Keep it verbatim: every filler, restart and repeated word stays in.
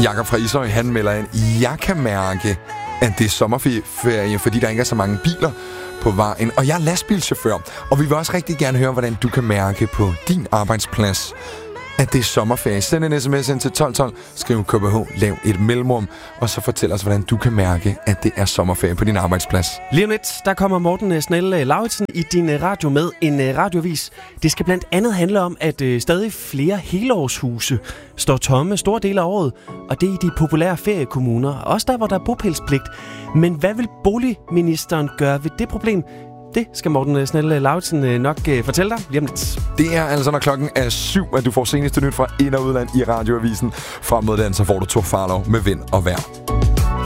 Jakob fra Ishøj, han melder ind, jeg kan mærke, at det er sommerferie, fordi der ikke er så mange biler på vejen. Og jeg er lastbilchauffør, og vi vil også rigtig gerne høre, hvordan du kan mærke på din arbejdsplads, at det er sommerferie. Send en sms ind til tolv tolv, skriv K B H, lav et mellemrum, og så fortæl os, hvordan du kan mærke, at det er sommerferie på din arbejdsplads. Lige om lidt, der kommer Morten Snelle Lauritsen i din radio med en radioavis. Det skal blandt andet handle om, at øh, stadig flere helårshuse står tomme store dele af året, og det er i de populære feriekommuner, også der, hvor der er bopælspligt. Men hvad vil boligministeren gøre ved det problem? Det skal Morten Snelle Lauritsen nok øh, fortælle dig lige om lidt. Det er altså, når klokken er syv, at du får seneste nyt fra ind- og udland i radioavisen. Frem mod den, så får du Thor Farlov med vind og vejr.